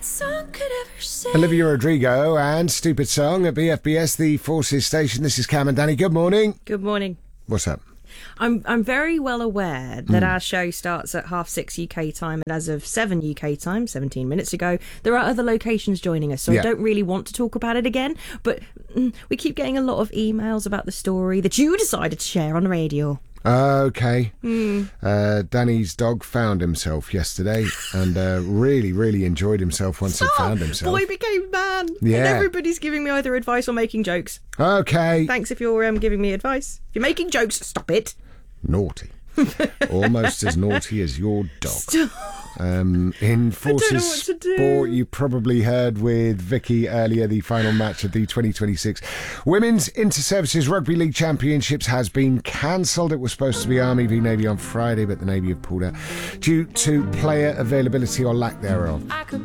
song could ever say. Olivia Rodrigo and Stupid Song at BFBS, the Forces station. This is Cam and Danny. Good morning. Good morning. What's up? I'm very well aware that our show starts at 6:30 UK time, and as of 7 UK time, 17 minutes ago, there are other locations joining us, so Yeah. I don't really want to talk about it again, but we keep getting a lot of emails about the story that you decided to share on the radio. Okay. Danny's dog found himself yesterday and really enjoyed himself once he found himself. Boy became man. Yeah. And everybody's giving me either advice or making jokes. Okay. Thanks if you're giving me advice. If you're making jokes, stop it. Naughty. Almost as naughty as your dog. In Forces know what to do. Sport, you probably heard with Vicky earlier, the final match of the 2026 Women's Inter-Services Rugby League Championships has been cancelled. It was supposed to be Army v Navy on Friday, but the Navy have pulled out due to player availability or lack thereof.